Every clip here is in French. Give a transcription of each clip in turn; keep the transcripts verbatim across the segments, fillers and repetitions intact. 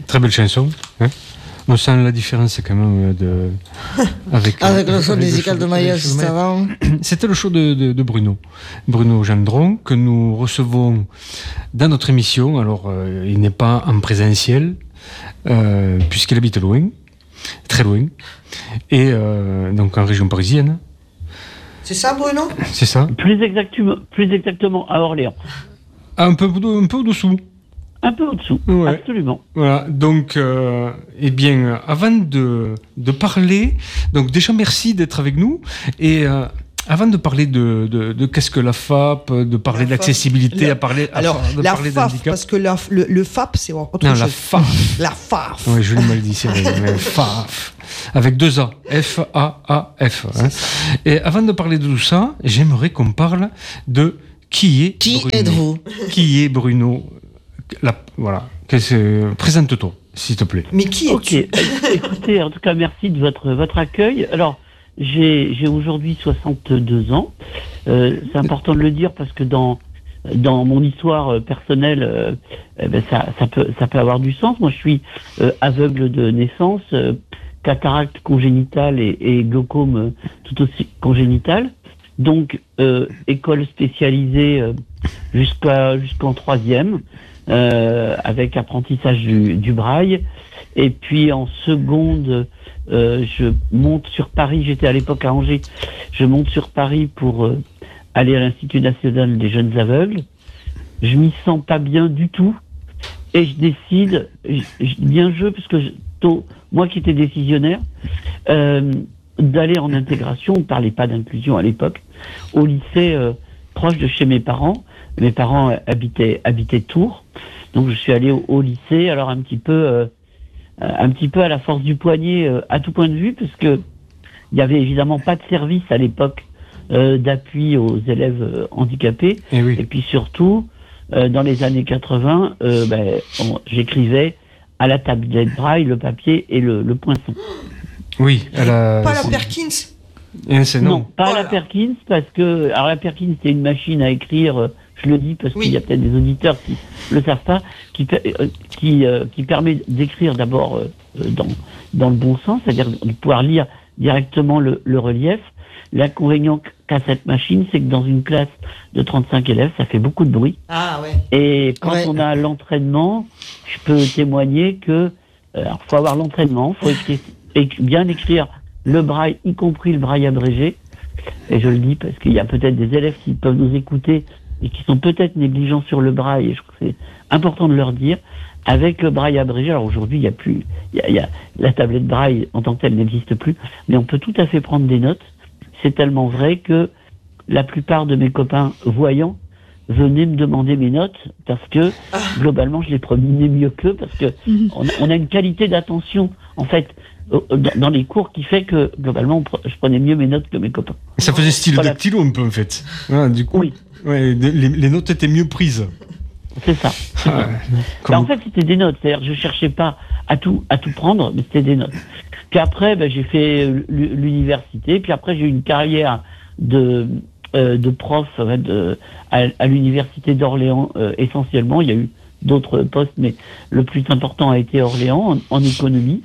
Très belle chanson. Hein, on sent la différence quand même de... avec, avec le show avec musical le de Maya juste avant. C'était le show de, de, de Bruno. Bruno Gendron, que nous recevons dans notre émission. Alors, euh, il n'est pas en présentiel, euh, puisqu'il habite loin, très loin, et euh, donc en région parisienne. C'est ça, Bruno ? C'est ça. Plus exactement, plus exactement à Orléans. Un peu, un peu au-dessous. Un peu au-dessous, ouais. Absolument. Voilà, donc, euh, eh bien, avant de, de parler, donc déjà merci d'être avec nous, et euh, avant de parler de, de, de qu'est-ce que la F A P, de parler la d'accessibilité, le, à parler, alors, à, de la parler F A F, d'handicap. parce que la, le, le F A P, c'est autre non, chose. La F A F. La F A F. Oui, je l'ai mal dit, c'est vrai, mais F A F. Avec deux A, F A A F. Hein. Et avant de parler de tout ça, j'aimerais qu'on parle de qui est qui Bruno. êtes-vous Qui est Bruno la, Voilà. Présente-toi, s'il te plaît. Mais qui es-tu ? Ok. Écoutez, en tout cas, merci de votre, votre accueil. Alors, j'ai, j'ai aujourd'hui soixante-deux ans. Euh, c'est important de le dire parce que dans, dans mon histoire personnelle, euh, eh ben ça, ça, peut, ça peut avoir du sens. Moi, je suis euh, aveugle de naissance, euh, cataracte congénitale et, et glaucome euh, tout aussi congénital. Donc, euh, école spécialisée euh, jusqu'à, jusqu'en troisième. Euh, avec apprentissage du, du braille, et puis en seconde euh, je monte sur Paris, j'étais à l'époque à Angers, je monte sur Paris pour euh, aller à l'Institut national des jeunes aveugles. Je m'y sens pas bien du tout et je décide, je, je dis bien je parce que je, tôt, moi qui étais décisionnaire, euh, d'aller en intégration. On parlait pas d'inclusion à l'époque, au lycée euh, proche de chez mes parents. Mes parents habitaient, habitaient Tours, donc je suis allé au, au lycée, alors un petit peu, euh, un petit peu à la force du poignet, euh, à tout point de vue, parce que il y avait évidemment pas de service à l'époque euh, d'appui aux élèves euh, handicapés, et, oui. et puis surtout euh, dans les années quatre-vingts, euh, ben, on, j'écrivais à la tablette braille, le papier et le, le poinçon. Oui, à la... pas la Perkins. Et c'est non. non, pas voilà. la Perkins, parce que alors la Perkins c'est une machine à écrire. Euh, Je le dis parce oui. qu'il y a peut-être des auditeurs qui le savent pas, qui euh, qui euh, qui permet d'écrire d'abord euh, dans dans le bon sens, c'est-à-dire de pouvoir lire directement le, le relief. L'inconvénient qu'a cette machine, c'est que dans une classe de trente-cinq élèves, ça fait beaucoup de bruit. Ah ouais. Et quand ouais. on a l'entraînement, je peux témoigner que euh, alors faut avoir l'entraînement, faut écrire, écrire, bien écrire le braille, y compris le braille abrégé. Et je le dis parce qu'il y a peut-être des élèves qui peuvent nous écouter et qui sont peut-être négligents sur le braille, et je trouve que c'est important de leur dire, avec le braille abrégé, alors aujourd'hui, il y a plus, il y a, il y a, la tablette braille en tant que telle n'existe plus, mais on peut tout à fait prendre des notes. C'est tellement vrai que la plupart de mes copains voyants venaient me demander mes notes, parce que, ah. globalement, je les prenais mieux qu'eux, parce que mm-hmm. on, a, on a une qualité d'attention, en fait, dans, dans les cours qui fait que, globalement, je prenais mieux mes notes que mes copains. Ça faisait style voilà. dactylo un peu, en fait. Voilà, du coup. Oui. Ouais, les, les notes étaient mieux prises. C'est ça. C'est ah, ça. Ben, en fait, c'était des notes. C'est-à-dire, je cherchais pas à tout à tout prendre, mais c'était des notes. Puis après, ben, j'ai fait l'université. Puis après, j'ai eu une carrière de euh, de prof de, à, à l'université d'Orléans euh, essentiellement. Il y a eu d'autres postes, mais le plus important a été Orléans en, en économie.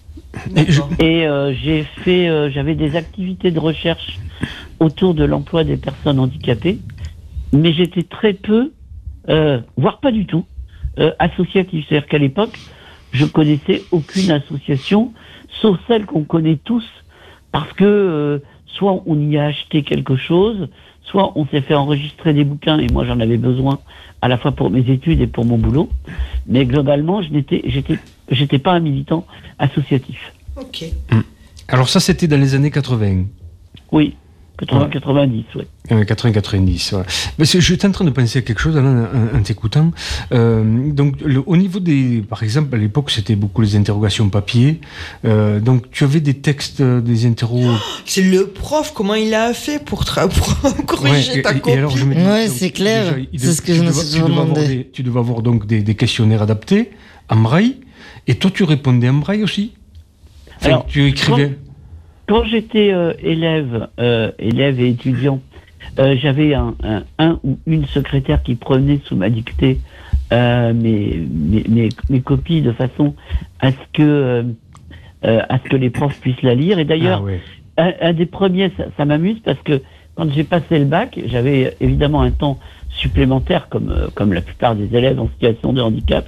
Et, je... Et euh, j'ai fait, euh, j'avais des activités de recherche autour de l'emploi des personnes handicapées. Mais j'étais très peu, euh, voire pas du tout, euh, associatif. C'est-à-dire qu'à l'époque, je connaissais aucune association, sauf celle qu'on connaît tous, parce que euh, soit on y a acheté quelque chose, soit on s'est fait enregistrer des bouquins, et moi j'en avais besoin à la fois pour mes études et pour mon boulot. Mais globalement, je n'étais, j'étais, j'étais pas un militant associatif. Ok. Alors ça, c'était dans les années quatre-vingts. Oui. quatre-vingts quatre-vingt-dix, oui. Euh, quatre-vingts quatre-vingt-dix, voilà. Mais j'étais en train de penser à quelque chose en, en, en t'écoutant. Euh, donc, le, au niveau des... Par exemple, à l'époque, c'était beaucoup les interrogations papier. Euh, donc, tu avais des textes, des interros... Oh, c'est le prof, comment il a fait pour, tra- pour corriger ouais, ta et, copie. Et alors, je me dis, ouais, donc, c'est clair. Déjà, c'est ce que je me suis demandé. Tu devais avoir donc des, des questionnaires adaptés en braille. Et toi, tu répondais en braille aussi. Enfin, alors, tu écrivais... Quand j'étais euh, élève, euh, élève et étudiant, euh, j'avais un, un, un ou une secrétaire qui prenait sous ma dictée euh, mes, mes, mes, mes copies de façon à ce que euh, euh, à ce que les profs puissent la lire. Et d'ailleurs, Ah, ouais. un, un des premiers, ça, ça m'amuse parce que quand j'ai passé le bac, j'avais évidemment un temps supplémentaire comme euh, comme la plupart des élèves en situation de handicap.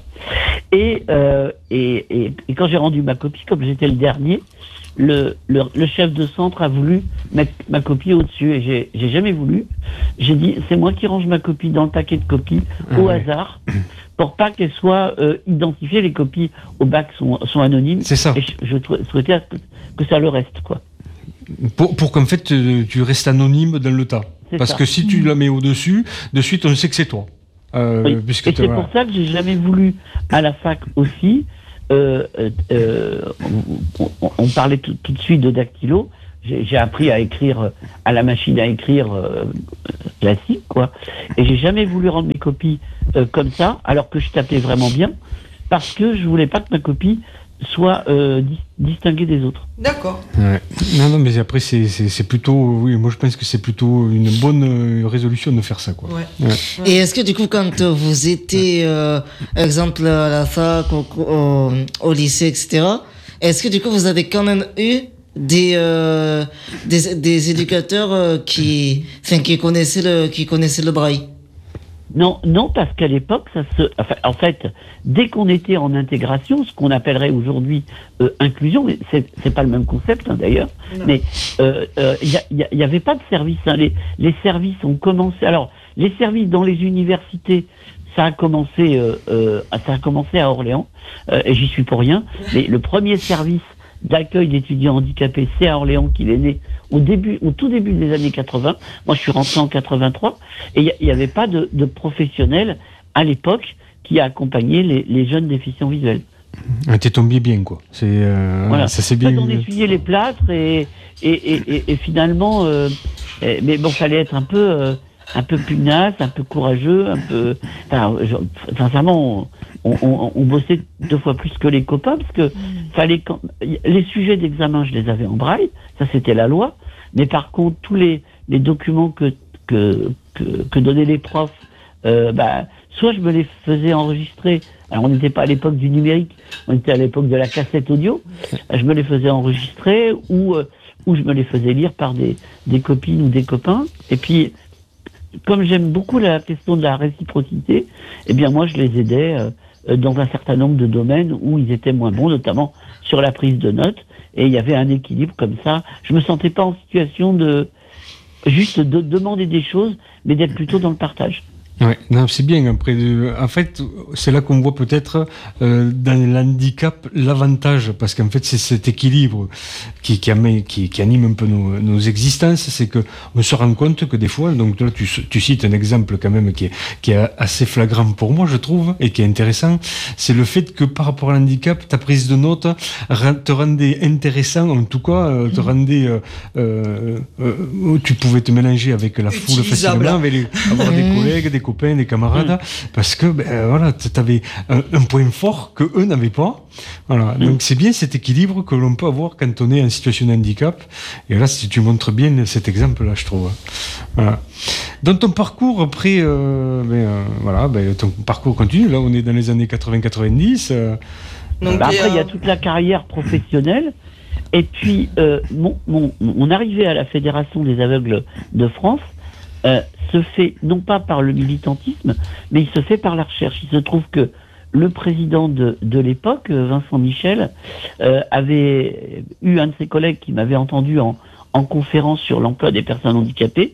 Et euh, et, et, et quand j'ai rendu ma copie, comme j'étais le dernier, le, le, le chef de centre a voulu mettre ma copie au-dessus et j'ai, j'ai jamais voulu. J'ai dit, c'est moi qui range ma copie dans le paquet de copies Ah au ouais. hasard pour pas qu'elles soient euh, identifiées. Les copies au bac sont, sont anonymes. C'est ça. Et je, je trou- souhaitais que, que ça le reste, quoi. Pour, pour qu'en fait, tu, tu restes anonyme dans le tas. C'est Parce ça. que si tu la mets au-dessus, de suite, on sait que c'est toi. Euh, Oui. puisque Et t'as- c'est voilà. pour ça que j'ai jamais voulu à la fac aussi. Euh, euh, on, on, on parlait tout, tout de suite de dactylo. J'ai, j'ai appris à écrire à la machine à écrire euh, classique, quoi. Et j'ai jamais voulu rendre mes copies euh, comme ça, alors que je tapais vraiment bien, parce que je voulais pas que ma copie soit euh, dis- distinguée des autres. D'accord. Ouais. Non, non, mais après, c'est, c'est, c'est plutôt. Oui, moi, je pense que c'est plutôt une bonne euh, résolution de faire ça, quoi. Ouais. Ouais. Et est-ce que du coup, quand vous étiez, euh, exemple, à la fac, au, au, au lycée, et cetera, est-ce que du coup, vous avez quand même eu des, euh, des, des éducateurs euh, qui, enfin, qui connaissaient le, qui connaissaient le braille? Non, non, parce qu'à l'époque, ça se, enfin, en fait, dès qu'on était en intégration, ce qu'on appellerait aujourd'hui euh, inclusion, mais c'est, c'est pas le même concept hein, d'ailleurs, Non. mais il euh, euh, y, a, y, a, y avait pas de service. Hein, les, les services ont commencé. Alors, les services dans les universités, ça a commencé, euh, euh, ça a commencé à Orléans, euh, et j'y suis pour rien. Mais le premier service d'accueil d'étudiants handicapés, c'est à Orléans qu'il est né au début, au tout début des années quatre-vingts. Moi, je suis rentré en quatre-vingt-trois et il n'y avait pas de, de professionnels à l'époque qui a accompagné les, les jeunes déficients visuels. Ah, t'es tombé bien, quoi. C'est, euh, Voilà. Ça, c'est En fait, bien. on essuyait les plâtres et, et, et, et, et finalement, euh, et- mais bon, fallait être un peu, euh, un peu pugnace, un peu courageux, un peu. Enfin, je- sincèrement, on, on, on bossait deux fois plus que les copains parce que fallait quand, les sujets d'examen, je les avais en braille, ça c'était la loi. Mais par contre, tous les, les documents que, que, que, que donnaient les profs, euh, bah, soit je me les faisais enregistrer. Alors, on n'était pas à l'époque du numérique, on était à l'époque de la cassette audio. Je me les faisais enregistrer ou, euh, ou je me les faisais lire par des, des copines ou des copains. Et puis, comme j'aime beaucoup la question de la réciprocité, eh bien, moi, je les aidais euh, dans un certain nombre de domaines où ils étaient moins bons, notamment sur la prise de notes. Et il y avait un équilibre comme ça. Je me sentais pas en situation de juste de demander des choses, mais d'être plutôt dans le partage. Ouais, non, c'est bien. Après, euh, en fait, c'est là qu'on voit peut-être euh, dans l'handicap l'avantage, parce qu'en fait, c'est cet équilibre qui, qui, amène, qui, qui anime un peu nos, nos existences. C'est que on se rend compte que des fois, donc là, tu, tu cites un exemple quand même qui est, qui est assez flagrant pour moi, je trouve, et qui est intéressant. C'est le fait que par rapport à l'handicap, ta prise de notes te rendait intéressant, en tout cas, euh, te rendait, euh, euh, euh, tu pouvais te mélanger avec la foule Utilisable. facilement, avec les, avoir des collègues, des copains, des camarades, parce que ben, euh, voilà, tu avais un, un point fort que eux n'avaient pas. Voilà. Donc c'est bien cet équilibre que l'on peut avoir quand on est en situation de handicap. Et là, si tu montres bien cet exemple-là, je trouve. Voilà. Dans ton parcours, après, euh, ben, euh, voilà, ben, ton parcours continue. Là, on est dans les années quatre-vingts quatre-vingt-dix. Euh, Donc, Bah, et, après, il y a euh, toute la carrière professionnelle. Et puis, euh, mon, mon, mon arrivée à la Fédération des aveugles de France euh, se fait non pas par le militantisme, mais il se fait par la recherche. Il se trouve que le président de, de l'époque, Vincent Michel, euh, avait eu un de ses collègues qui m'avait entendu en, en conférence sur l'emploi des personnes handicapées.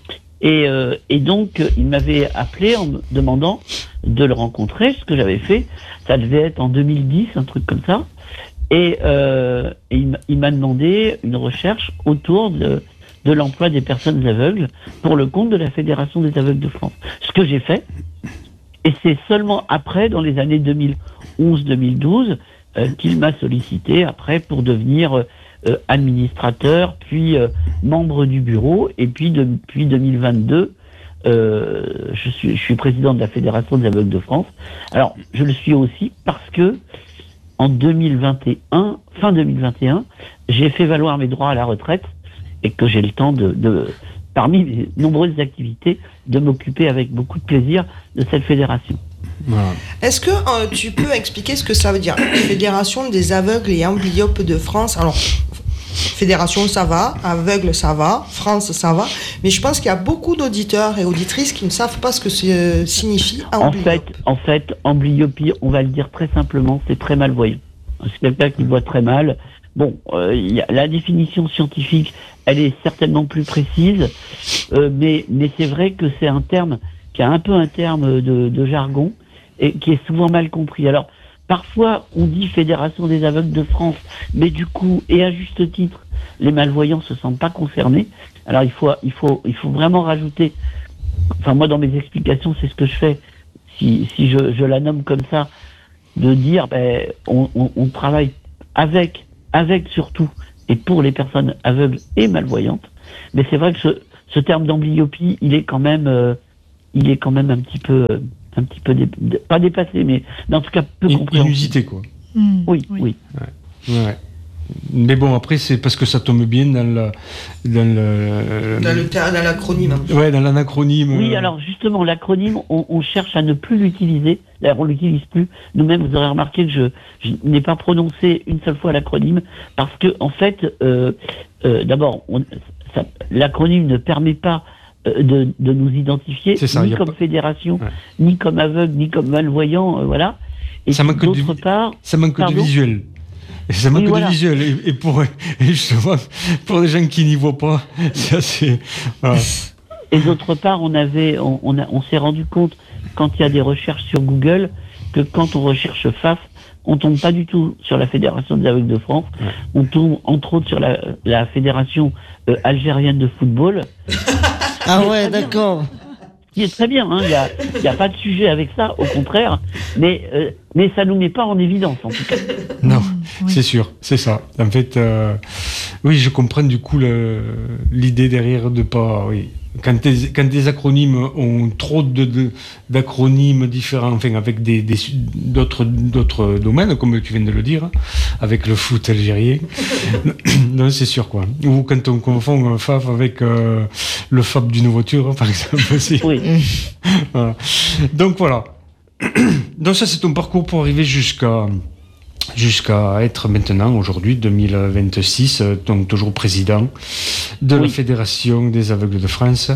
Et, euh, et donc, il m'avait appelé en me demandant de le rencontrer, ce que j'avais fait. Ça devait être en deux mille dix, un truc comme ça. Et, euh, et il, m'a- il m'a demandé une recherche autour de, de l'emploi des personnes aveugles pour le compte de la Fédération des aveugles de France. Ce que j'ai fait. Et c'est seulement après, dans les années deux mille onze deux mille douze, euh, qu'il m'a sollicité après pour devenir euh, administrateur, puis euh, membre du bureau. Et puis depuis deux mille vingt-deux, euh, je suis, je suis président de la Fédération des aveugles de France. Alors, je le suis aussi parce que en deux mille vingt et un, fin deux mille vingt et un, j'ai fait valoir mes droits à la retraite et que j'ai le temps de, de parmi mes nombreuses activités, de m'occuper avec beaucoup de plaisir de cette fédération. Voilà. Est-ce que euh, tu peux expliquer ce que ça veut dire? Fédération des aveugles et amblyopes de France. Alors, fédération, ça va. Aveugle, ça va. France, ça va. Mais je pense qu'il y a beaucoup d'auditeurs et auditrices qui ne savent pas ce que ce signifie En amblyope. fait, en fait, amblyopie, on va le dire très simplement, c'est très malvoyant. C'est quelqu'un qui voit très mal. Bon, euh, y a, la définition scientifique, elle est certainement plus précise, euh, mais, mais c'est vrai que c'est un terme qui a un peu un terme de, de jargon et qui est souvent mal compris. Alors, parfois, on dit Fédération des aveugles de France, mais du coup, et à juste titre, les malvoyants se sentent pas concernés. Alors, il faut, il faut, il faut vraiment rajouter. Enfin, moi, dans mes explications, c'est ce que je fais. Si, si je, je la nomme comme ça, de dire, ben, on, on, on travaille avec, avec surtout, et pour les personnes aveugles et malvoyantes. Mais c'est vrai que ce, ce terme d'amblyopie, il est quand même, euh, il est quand même un petit peu, euh, un petit peu, dé, dé, pas dépassé, mais, mais en tout cas peu compréhensible. Inusité, quoi. Mmh, oui, oui. oui. Ouais. Ouais. Mais bon, après, c'est parce que ça tombe bien dans, la, dans le... Dans, le, dans l'acronyme. Ouais, dans l'anacronyme. Oui, alors justement, l'acronyme, on, on cherche à ne plus l'utiliser. D'ailleurs, on l'utilise plus. Nous-mêmes, vous aurez remarqué que je, je n'ai pas prononcé une seule fois l'acronyme parce que, en fait, euh, euh, d'abord, on, ça, l'acronyme ne permet pas euh, de, de nous identifier ça, ni comme pas... fédération, ouais. ni comme aveugle, ni comme malvoyant, euh, voilà. Et ça manque d'autre de, part, ça manque pardon, de visuel. Ça manque oui, voilà. de visuel. Et, et pour, et justement, pour les gens qui n'y voient pas, c'est assez. Voilà. Et d'autre part, on avait, on, on, a, on s'est rendu compte quand il y a des recherches sur Google que quand on recherche F A F, on tombe pas du tout sur la Fédération des aveugles de France. Ouais. On tombe entre autres sur la, la Fédération euh, algérienne de football. Ah ouais, d'accord. Qui est très bien, il hein, n'y a, y a pas de sujet avec ça, au contraire, mais, euh, mais ça ne nous met pas en évidence, en tout cas. Non, oui. C'est sûr, c'est ça. En fait, euh, oui, je comprends du coup le, l'idée derrière de pas... Oui. Quand, des, quand des acronymes ont trop de, de, d'acronymes différents, enfin avec des, des, d'autres, d'autres domaines, comme tu viens de le dire, avec le foot algérien, non, c'est sûr, quoi. Ou quand on confond F A F avec euh, le F A B d'une voiture, par exemple, aussi. Oui. Voilà. Donc voilà. Donc ça, c'est ton parcours pour arriver jusqu'à... jusqu'à être maintenant, aujourd'hui, deux mille vingt-six, donc toujours président de oui. la Fédération des aveugles de France.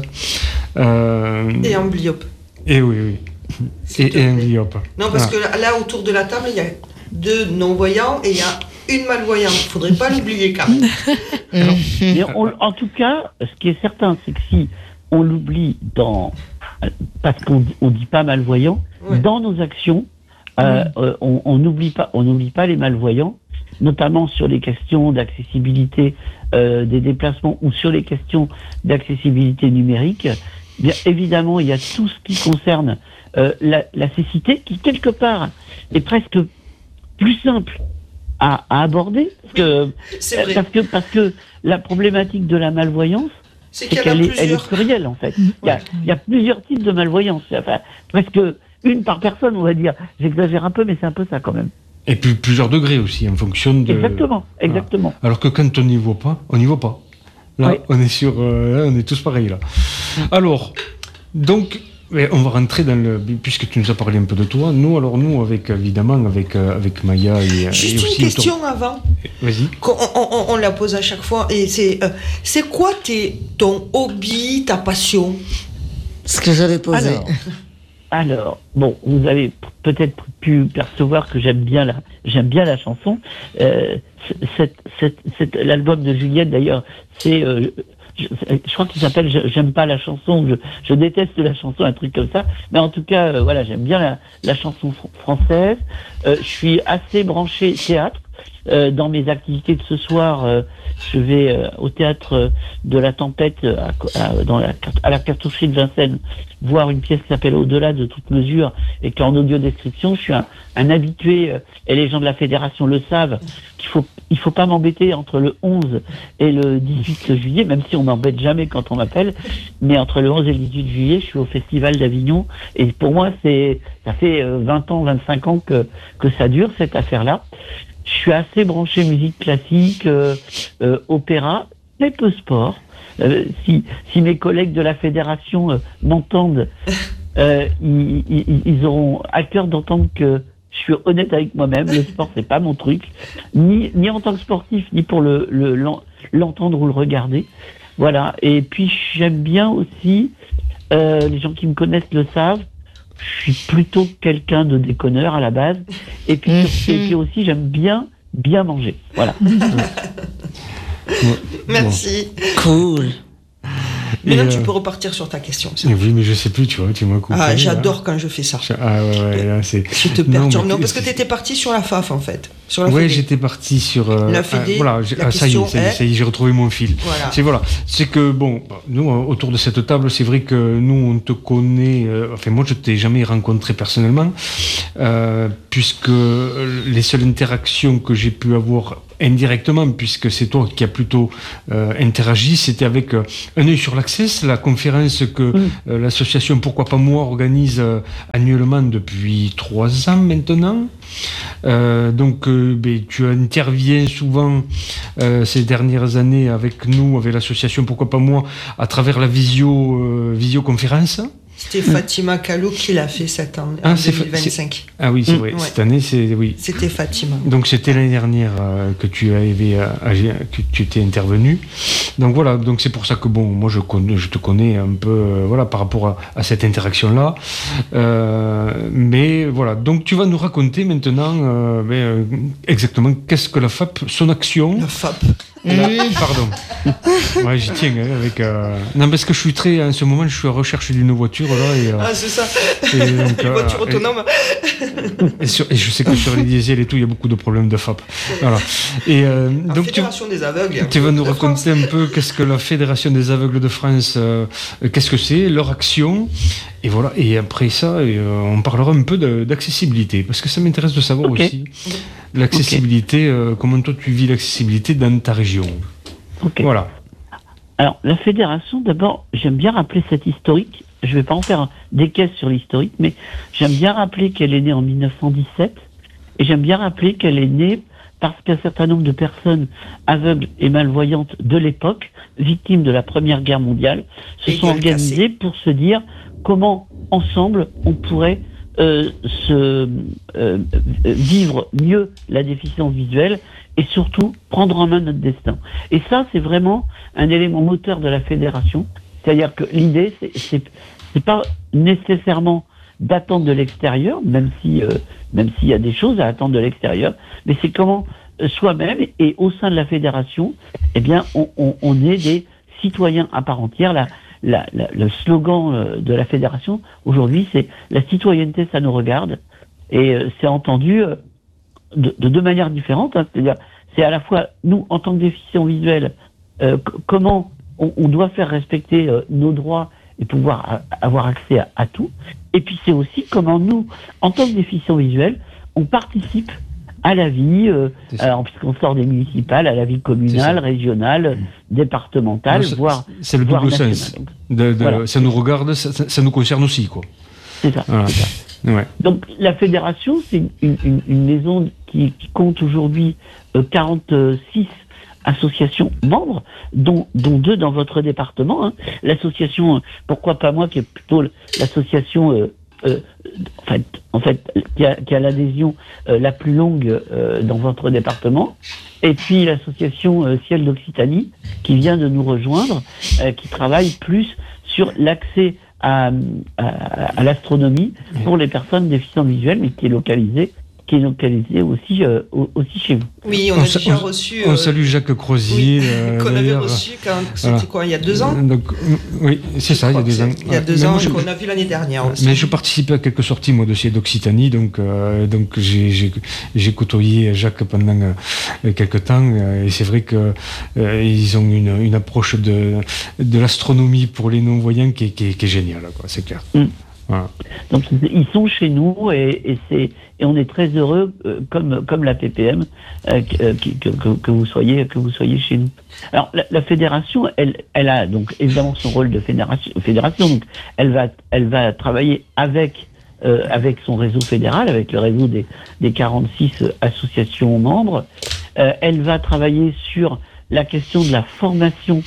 Euh, et amblyope. Et oui, oui. Et, et amblyope. Non, parce ah. que là, là, autour de la table, il y a deux non-voyants et il y a une malvoyante. Il ne faudrait pas l'oublier quand même. Alors, mais on, en tout cas, ce qui est certain, c'est que si on l'oublie dans... parce qu'on ne dit pas malvoyant, ouais. dans nos actions, Euh, euh, on n'oublie pas, on n'oublie pas les malvoyants, notamment sur les questions d'accessibilité euh, des déplacements ou sur les questions d'accessibilité numérique. Bien évidemment, il y a tout ce qui concerne euh, la, la cécité, qui quelque part est presque plus simple à, à aborder, parce que, c'est vrai. parce que parce que la problématique de la malvoyance, c'est, c'est qu'elle est, elle est plurielle en fait. Il y a, il y a plusieurs types de malvoyance, enfin, presque une par personne, on va dire. J'exagère un peu, mais c'est un peu ça quand même. Et puis plusieurs degrés aussi, en fonction de... Exactement, exactement. Voilà. Alors que quand on n'y voit pas, on n'y voit pas. Là, oui. on est sur... Euh, on est tous pareils, là. Alors, donc, on va rentrer dans le... Puisque tu nous as parlé un peu de toi, nous, alors nous, avec, évidemment, avec, avec Maya et... Juste et une aussi question ton... avant. Vas-y. On, on, on la pose à chaque fois, et c'est... Euh, c'est quoi tes, ton hobby, ta passion? Ce que j'allais poser. Alors, Alors, bon, vous avez peut-être pu percevoir que j'aime bien la, j'aime bien la chanson. Euh, cette, cette, cette, l'album de Juliette, d'ailleurs, c'est, euh, je, je crois qu'il s'appelle J'aime pas la chanson, je, je déteste la chanson, un truc comme ça. Mais en tout cas, euh, voilà, j'aime bien la, la chanson fr- française. Euh, je suis assez branché théâtre. Euh, dans mes activités de ce soir, euh, je vais euh, au théâtre de la Tempête à, à, dans la, à la cartoucherie de Vincennes voir une pièce qui s'appelle Au-delà de toute mesure et qui est en audio description. Je suis un, un habitué euh, et les gens de la fédération le savent qu'il faut il faut pas m'embêter entre le onze et le dix-huit juillet, même si on m'embête jamais quand on m'appelle, mais entre le onze et le dix-huit juillet, je suis au Festival d'Avignon et pour moi c'est ça fait vingt ans, vingt-cinq ans que que ça dure cette affaire-là. Je suis assez branché musique classique, euh, euh, opéra, très peu sport. Euh, si, si mes collègues de la fédération euh, m'entendent, euh, ils, ils, ils auront à cœur d'entendre que je suis honnête avec moi-même. Le sport, c'est pas mon truc, ni ni en tant que sportif, ni pour le, le l'entendre ou le regarder. Voilà. Et puis j'aime bien aussi, euh, les gens qui me connaissent le savent, je suis plutôt quelqu'un de déconneur à la base. Et puis, Mmh. et puis aussi, j'aime bien bien manger. Voilà. Merci. Cool. Maintenant, Et, tu euh, peux repartir sur ta question. Oui, mais je sais plus, tu vois, tu m'as coupé. Ah, là. j'adore quand je fais ça. Ah ouais, ouais, là, c'est... Je te Non, perturbe. mais Non, parce que c'est- tu étais parti sur la F A F, en fait. Sur la Ouais, Fédé. j'étais parti sur euh, La ah, Fédé, voilà, j'ai- la ah, ça y est, question ça y est, est- ça y est, j'ai retrouvé mon fil. Voilà. C'est voilà, c'est que bon, nous euh, autour de cette table, c'est vrai que nous on te connaît. euh, enfin, moi, je t'ai jamais rencontré personnellement, euh, puisque les seules interactions que j'ai pu avoir indirectement, puisque c'est toi qui as plutôt euh, interagi, c'était avec euh, un œil sur l'Access, la conférence que Mm. euh, l'association Pourquoi pas moi organise euh, annuellement depuis trois ans maintenant. Euh, donc, euh, ben, tu interviens souvent euh, ces dernières années avec nous, avec l'association Pourquoi pas moi, à travers la visio, euh, visioconférence. C'était Fatima Kalou qui l'a fait cette année, Ah, en c'est fa- deux mille vingt-cinq. Ah oui, c'est Mm. vrai. Ouais. Cette année, c'est oui. C'était Fatima. Donc c'était l'année dernière euh, que tu avais euh, agi- que tu étais intervenu. Donc voilà, donc c'est pour ça que bon, moi je connais, je te connais un peu, euh, voilà, par rapport à, à cette interaction là. Euh, mais voilà, donc tu vas nous raconter maintenant, euh, ben, euh, exactement qu'est-ce que la F A P, son action. La F A P. La- Pardon. Ouais, j'y tiens hein, avec. euh, Non, parce que je suis très, en ce moment, je suis à recherche d'une voiture là et. euh, Ah, c'est ça. et donc, Une euh, voiture et- autonome. Et, sur- et je sais que sur les diesels et tout, il y a beaucoup de problèmes de F A P. Voilà. Et euh, La donc tu, Fédération des aveugles. tu vas nous de France. raconter un peu qu'est-ce que la Fédération des aveugles de France, euh, qu'est-ce que c'est, leur action, et voilà. Et après ça, euh, on parlera un peu de- d'accessibilité, parce que ça m'intéresse de savoir Ok. aussi l'accessibilité. euh, comment toi tu vis l'accessibilité dans ta région. Ok. Voilà. Alors, la fédération, d'abord, j'aime bien rappeler cette historique. Je ne vais pas en faire des caisses sur l'historique, mais j'aime bien rappeler qu'elle est née en mille neuf cent dix-sept, et j'aime bien rappeler qu'elle est née parce qu'un certain nombre de personnes aveugles et malvoyantes de l'époque, victimes de la Première Guerre mondiale, se Et sont gueule organisées pour se dire comment, ensemble, on pourrait euh, se euh, euh, vivre mieux la déficience visuelle et surtout prendre en main notre destin. Et ça, c'est vraiment un élément moteur de la fédération. C'est-à-dire que l'idée, c'est, c'est, c'est pas nécessairement d'attendre de l'extérieur, même si, euh, même s'il y a des choses à attendre de l'extérieur, mais c'est comment euh, soi-même et au sein de la fédération, eh bien, on, on, on est des citoyens à part entière. La, la, la, le slogan euh, de la fédération aujourd'hui, c'est la citoyenneté, ça nous regarde, et euh, c'est entendu euh, de, de deux manières différentes. Hein, c'est-à-dire, c'est à la fois nous, en tant que déficients visuels, euh, c- comment on, on doit faire respecter euh, nos droits et pouvoir a- avoir accès à, à tout. Et puis c'est aussi comment nous, en tant que déficients visuels, on participe à la vie, euh, C'est ça. alors, puisqu'on sort des municipales, à la vie C'est communale, ça. régionale, départementale, Non, c'est- voire, c'est le voire double nationale. sens. Donc, De, de- Voilà. Ça nous regarde, ça, ça- ça nous concerne aussi, quoi. c'est ça. Voilà. c'est ça. Ouais. Donc la fédération, c'est une, une, une maison qui, qui compte aujourd'hui euh, quarante-six associations membres, dont, dont deux dans votre département. Hein. L'association, euh, pourquoi pas moi, qui est plutôt l'association, euh, euh, en fait, en fait qui a, qui a l'adhésion euh, la plus longue euh, dans votre département. Et puis l'association euh, Ciel d'Occitanie, qui vient de nous rejoindre, euh, qui travaille plus sur l'accès à, à, à l'astronomie pour les personnes déficientes visuelles, mais qui est localisée, qui est localisée aussi, euh, au- aussi chez vous. Oui, on, On a sa- déjà on- reçu. On euh, salue Jacques Crozier. oui, euh, qu'on avait d'ailleurs. reçu quand c'était Voilà. quoi, il y a deux ans. Euh, donc, euh, oui, c'est ça, il y a Je crois deux que ans. c'est- Il y a Ouais. deux Mais ans moi, je- qu'on a vu l'année dernière aussi. Mais je participais à quelques sorties, moi, de chez d'Occitanie, donc, euh, donc j'ai, j'ai, j'ai côtoyé Jacques pendant euh, quelques temps, euh, et c'est vrai que euh, ils ont une, une approche de, de l'astronomie pour les non-voyants qui est, qui est, qui est géniale, quoi, c'est clair. Mm. Voilà. Donc ils sont chez nous et, et c'est et on est très heureux euh, comme comme la P P M euh, que, euh, qui- que, que, que vous soyez que vous soyez chez nous. Alors la, la fédération, elle elle a donc évidemment son rôle de fédération fédération donc elle va elle va travailler avec euh, avec son réseau fédéral, avec le réseau des des quarante-six associations membres. Euh, elle va travailler sur la question de la formation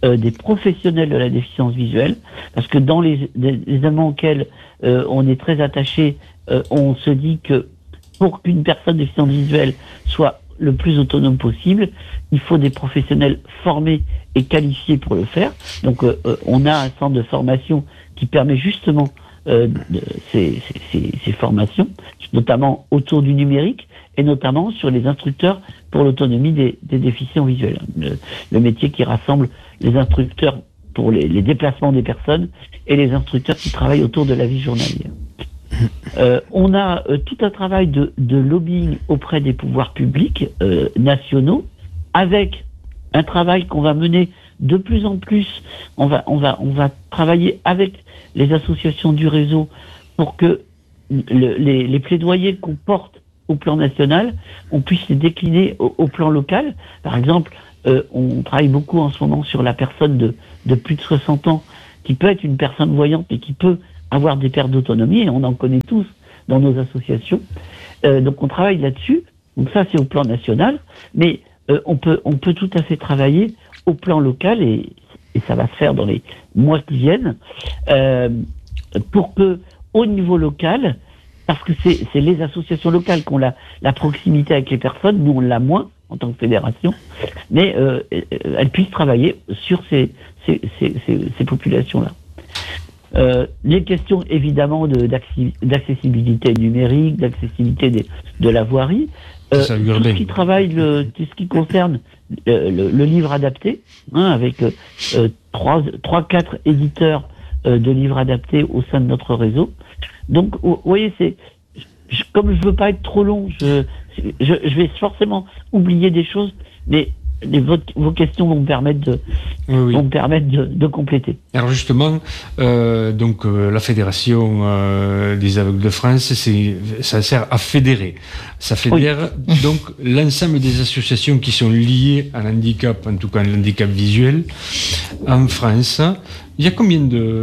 euh, des professionnels de la déficience visuelle, parce que dans les, les, les éléments auxquels euh, on est très attaché, euh, on se dit que pour qu'une personne déficiente visuelle soit le plus autonome possible, il faut des professionnels formés et qualifiés pour le faire. Donc euh, euh, on a un centre de formation qui permet justement euh, de, ces, ces, ces formations, notamment autour du numérique et notamment sur les instructeurs pour l'autonomie des, des déficients visuels. Le, le métier qui rassemble les instructeurs pour les, les déplacements des personnes et les instructeurs qui travaillent autour de la vie journalière. Euh, on a euh, tout un travail de, de lobbying auprès des pouvoirs publics euh, nationaux, avec un travail qu'on va mener de plus en plus. On va, on va, on va travailler avec les associations du réseau pour que le, les, les plaidoyers qu'on porte au plan national, on puisse les décliner au, au plan local. Par exemple, euh, on travaille beaucoup en ce moment sur la personne de, de plus de soixante ans, qui peut être une personne voyante et qui peut avoir des pertes d'autonomie, et on en connaît tous dans nos associations. Euh, donc on travaille là-dessus. Donc ça, c'est au plan national, mais euh, on peut on peut tout à fait travailler au plan local, et, et ça va se faire dans les mois qui viennent, euh, pour que au niveau local, parce que c'est c'est les associations locales qui ont la, la proximité avec les personnes, nous on l'a moins en tant que fédération, mais euh, elles puissent travailler sur ces ces ces, ces, ces populations-là. Euh, les questions évidemment de, d'accessibilité numérique, d'accessibilité des, de la voirie, euh, tout ce qui travaille, le, tout ce qui concerne le, le, le livre adapté, hein, avec euh, trois, trois, quatre éditeurs euh, de livres adaptés au sein de notre réseau. Donc, vous voyez, c'est je, comme je veux pas être trop long, je, je, je vais forcément oublier des choses, mais Les, vos, vos questions vont me permettre de, oui, oui. vont me permettre de, de compléter. Alors justement, euh, donc euh, la fédération euh, des aveugles de France, c'est, ça sert à fédérer. Ça fédère oui. donc l'ensemble des associations qui sont liées à l'handicap, en tout cas à l'handicap visuel, en France. Il y a combien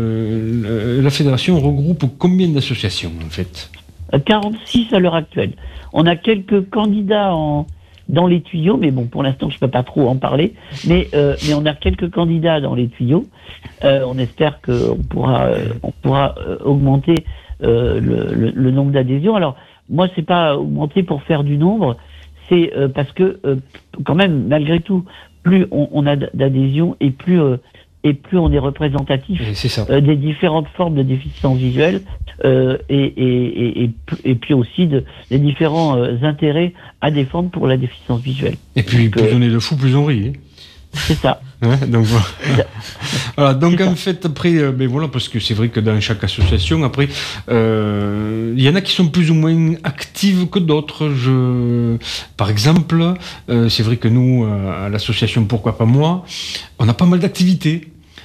de la fédération regroupe combien d'associations en fait? quarante-six à l'heure actuelle. On a quelques candidats en dans les tuyaux, mais bon, pour l'instant, je peux pas trop en parler, mais euh, mais on a quelques candidats dans les tuyaux. Euh, on espère qu'on pourra euh, on pourra euh, augmenter euh, le, le, le nombre d'adhésions. Alors moi, c'est pas augmenter pour faire du nombre, c'est euh, parce que euh, quand même, malgré tout, plus on, on a d'adhésions et plus euh, et plus on est représentatif c'est ça. Euh, des différentes formes de déficience visuelle euh, et, et, et, et, et puis aussi de, des différents euh, intérêts à défendre pour la déficience visuelle. Et puis, donc, plus euh, on est de fous, plus on rit. Hein. C'est ça. Ouais, donc voilà. voilà donc en fait après, euh, ben voilà, parce que c'est vrai que dans chaque association, après, il euh, y en a qui sont plus ou moins actives que d'autres. Je, par exemple, euh, c'est vrai que nous, euh, à l'association Pourquoi pas moi, on a pas mal d'activités.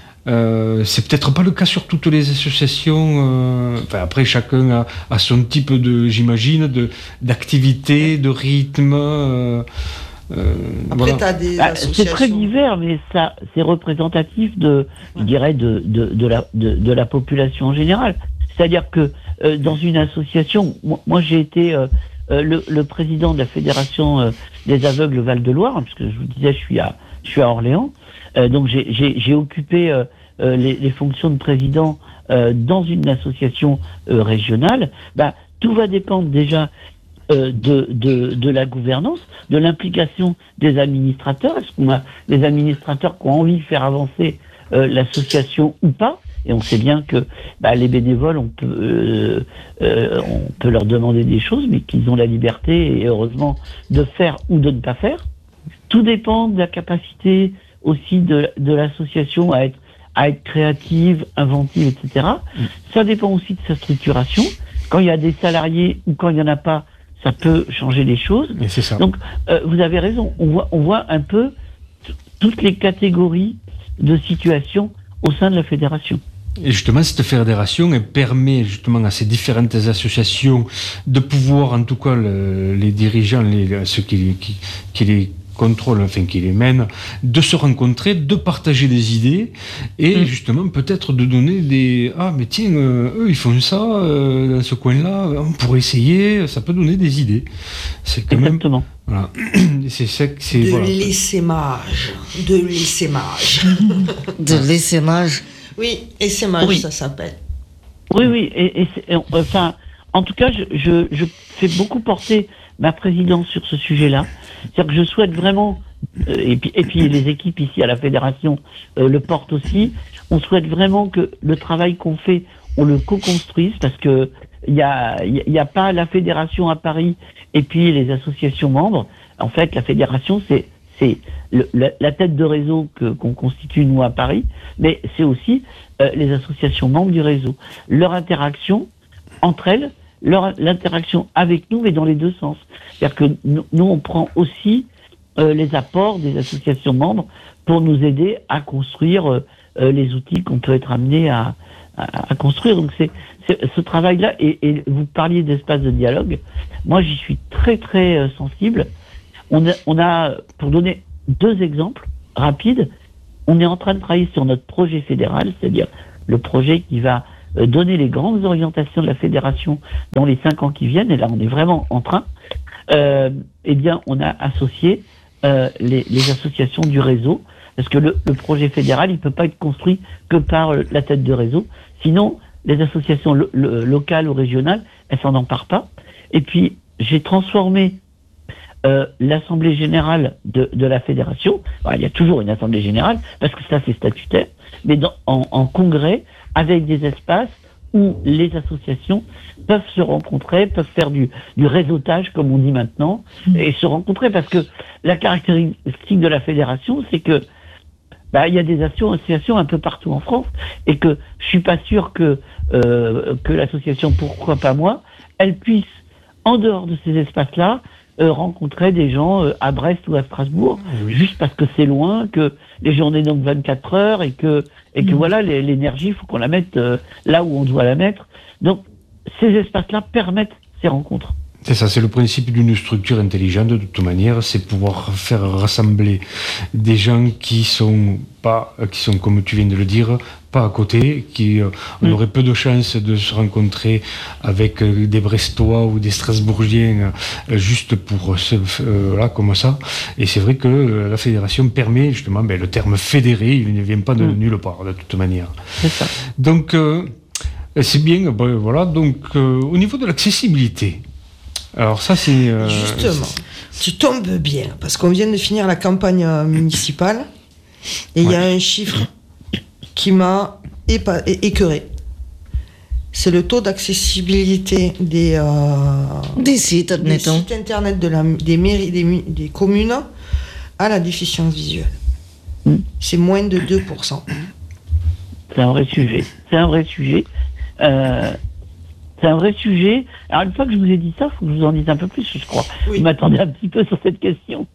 Euh, c'est peut-être pas le cas sur toutes les associations. Euh, enfin, après, chacun a, a son type de, j'imagine, de d'activité, de rythme. Euh, euh, après, voilà. T'as des bah, associations. C'est très divers, mais ça, c'est représentatif de, je dirais, de de, de la de, de la population en général. C'est-à-dire que euh, dans une association, moi, moi j'ai été euh, euh, le, le président de la fédération euh, des aveugles Val-de-Loire, puisque je vous disais, je suis à je suis à Orléans. Euh, donc j'ai, j'ai, j'ai occupé euh, euh, les, les fonctions de président euh, dans une association euh, régionale. Bah, tout va dépendre déjà euh, de, de, de la gouvernance, de l'implication des administrateurs. Est-ce qu'on a des administrateurs qui ont envie de faire avancer euh, l'association ou pas? Et on sait bien que bah, les bénévoles, on peut, euh, euh, on peut leur demander des choses, mais qu'ils ont la liberté, et heureusement, de faire ou de ne pas faire. Tout dépend de la capacité aussi de, de l'association à être, à être créative, inventive, et cetera. Mmh. Ça dépend aussi de sa structuration. Quand il y a des salariés ou quand il n'y en a pas, ça peut changer les choses. Et c'est ça. Donc, euh, vous avez raison. On voit, on voit un peu t- toutes les catégories de situations au sein de la fédération. Et justement, cette fédération, elle permet justement à ces différentes associations de pouvoir, en tout cas, le, les dirigeants, les, ceux qui, qui, qui les contrôle, enfin qui les mène, de se rencontrer, de partager des idées et mmh. justement peut-être de donner des ah mais tiens euh, eux ils font ça euh, dans ce coin-là, on pourrait essayer, ça peut donner des idées. C'est quand même... Exactement. Voilà. C'est ça que c'est... De Voilà. l'essaimage. De l'essaimage. De l'essaimage. Oui, essaimage, Oui. ça s'appelle. Oui, oui, et, et c'est- et, enfin, en tout cas, je, je, je fais beaucoup porter ma présidence sur ce sujet-là. C'est-à-dire que je souhaite vraiment, euh, et, puis, et puis les équipes ici à la fédération euh, le portent aussi, on souhaite vraiment que le travail qu'on fait, on le co-construise, parce que il y a, il y a pas la fédération à Paris et puis les associations membres. En fait, la fédération, c'est c'est le- la, la tête de réseau que qu'on constitue nous à Paris, mais c'est aussi euh, les associations membres du réseau. Leur interaction entre elles, leur l'interaction avec nous, mais dans les deux sens. C'est-à-dire que nous, nous, on prend aussi euh, les apports des associations membres pour nous aider à construire euh, euh, les outils qu'on peut être amené à, à, à construire. Donc c'est, c'est ce travail-là, et, et vous parliez d'espace de dialogue, moi j'y suis très très euh, sensible. On a, on a, pour donner deux exemples rapides, on est en train de travailler sur notre projet fédéral, c'est-à-dire le projet qui va euh, donner les grandes orientations de la fédération dans les cinq ans qui viennent, et là on est vraiment en train. Euh, eh bien, on a associé euh, les, les associations du réseau, parce que le, le projet fédéral, il peut pas être construit que par euh, la tête de réseau, sinon les associations lo- lo- locales ou régionales, elles s'en emparent pas. Et puis, j'ai transformé euh, l'assemblée générale de, de la fédération, enfin, il y a toujours une assemblée générale, parce que ça c'est statutaire, mais dans, en, en congrès, avec des espaces où les associations peuvent se rencontrer, peuvent faire du, du réseautage, comme on dit maintenant, et se rencontrer, parce que la caractéristique de la fédération, c'est que bah, il y a des associations un peu partout en France, et que je suis pas sûr que euh, que l'association Pourquoi pas moi, elle puisse, en dehors de ces espaces-là, euh, rencontrer des gens euh, à Brest ou à Strasbourg, juste parce que c'est loin, que les journées n'ont que vingt-quatre heures, et que et que voilà, les- l'énergie, il faut qu'on la mette euh, là où on doit la mettre. Donc, ces espaces-là permettent ces rencontres. C'est ça, c'est le principe d'une structure intelligente de toute manière, c'est pouvoir faire rassembler des gens qui sont pas, qui sont comme tu viens de le dire, pas à côté, qui euh, on Mm. aurait peu de chances de se rencontrer avec euh, des Brestois ou des Strasbourgiens euh, juste pour ce, euh, là comme ça. Et c'est vrai que euh, la fédération permet justement, ben, le terme fédéré, il ne vient pas de Mm. nulle part de toute manière. C'est ça. Donc euh, c'est bien, ben, voilà. Donc euh, au niveau de l'accessibilité. Alors ça c'est euh, Justement, c'est- tu tombes bien, parce qu'on vient de finir la campagne euh, municipale, et il y a un chiffre qui m'a épa- é- écœuré. C'est le taux d'accessibilité des, euh, Des sites, des admettons. sites internet de la, des mairies, des, mu- des communes à la déficience visuelle. Mm. C'est moins de deux pour cent. C'est un vrai sujet. C'est un vrai sujet. Euh, c'est un vrai sujet. Alors, une fois que je vous ai dit ça, il faut que je vous en dise un peu plus, je crois. Oui. Vous m'attendez un petit peu sur cette question.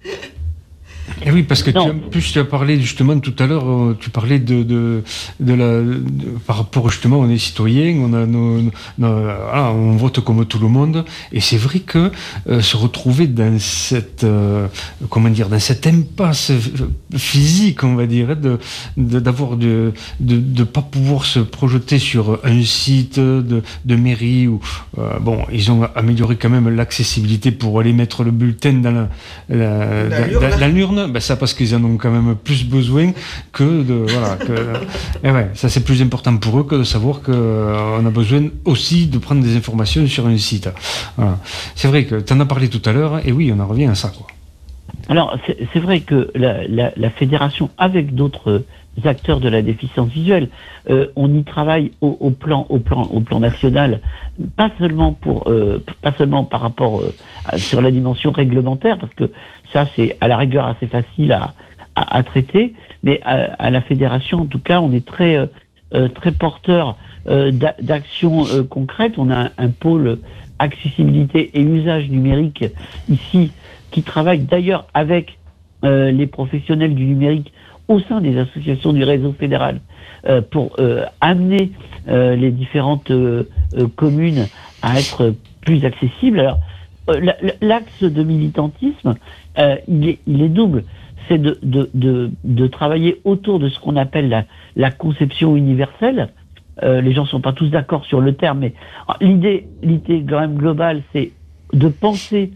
Eh oui, parce que tu, Non. en plus tu as parlé justement tout à l'heure, euh, tu parlais de, de, de la, de- par rapport justement, on est citoyen, on a nos, nos- voilà, on vote comme tout le monde, et c'est vrai que euh, se retrouver dans cette, euh, comment dire, dans cette impasse euh, physique, on va dire, de, de- d'avoir de, de, de pas pouvoir se projeter sur un site de, de mairie ou euh, bon, ils ont amélioré quand même l'accessibilité pour aller mettre le bulletin dans la, la, Dans dans- l'urne. dans- dans l'urne. Ben ça parce qu'ils en ont quand même plus besoin que de voilà que et ouais, ça c'est plus important pour eux que de savoir que euh, on a besoin aussi de prendre des informations sur un site. Voilà. C'est vrai que tu en as parlé tout à l'heure et oui, on en revient à ça quoi. Alors, c'est c'est vrai que la, la, la fédération, avec d'autres acteurs de la déficience visuelle, euh, on y travaille au, au plan, au plan, au plan national, pas seulement pour, euh, pas seulement par rapport euh, à- sur la dimension réglementaire, parce que ça c'est à la rigueur assez facile à, à, à traiter, mais à, à la fédération, en tout cas, on est très, euh, euh, très porteur euh, d'a- d'actions euh, concrètes. On a un, un pôle accessibilité et usage numérique ici, qui travaille d'ailleurs avec euh, les professionnels du numérique au sein des associations du réseau fédéral euh, pour euh, amener euh, les différentes euh, euh, communes à être plus accessibles. Alors, euh, la- la- l'axe de militantisme, euh, il, est, il est double. C'est de, de, de, de travailler autour de ce qu'on appelle la, la conception universelle. Euh, les gens sont pas tous d'accord sur le terme, mais l'idée, l'idée quand même globale, c'est de penser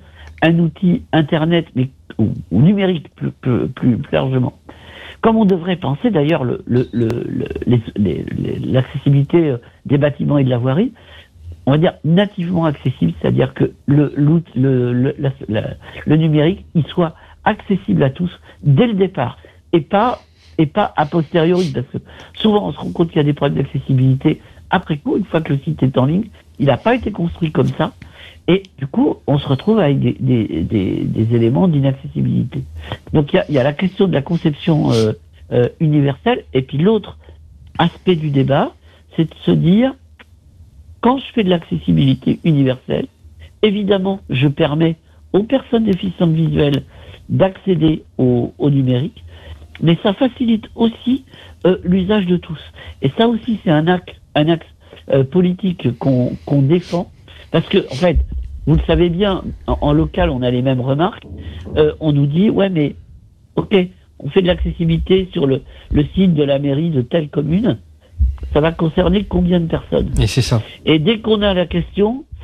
un outil Internet, mais ou, ou numérique plus, plus, plus, plus largement. Comme on devrait penser d'ailleurs le, le, le, le, les, les, les, l'accessibilité des bâtiments et de la voirie, on va dire nativement accessible, c'est-à-dire que le, le, le, le, la, la, le numérique, il soit accessible à tous dès le départ, et pas, et pas a posteriori, parce que souvent on se rend compte qu'il y a des problèmes d'accessibilité après coup, une fois que le site est en ligne, il n'a pas été construit comme ça, et du coup on se retrouve avec des, des, des, des éléments d'inaccessibilité. Donc il y a, il y a la question de la conception euh, euh, universelle, et puis l'autre aspect du débat, c'est de se dire, quand je fais de l'accessibilité universelle, évidemment, je permets aux personnes déficientes visuelles d'accéder au, au numérique, mais ça facilite aussi euh, l'usage de tous. Et ça aussi, c'est un axe, un axe euh, politique qu'on, qu'on défend, parce que, en fait, vous le savez bien, en, en local, on a les mêmes remarques. Euh, on nous dit, ouais, mais, ok, on fait de l'accessibilité sur le, le site de la mairie de telle commune, ça va concerner combien de personnes? Et c'est ça. Et dès qu'on a la question,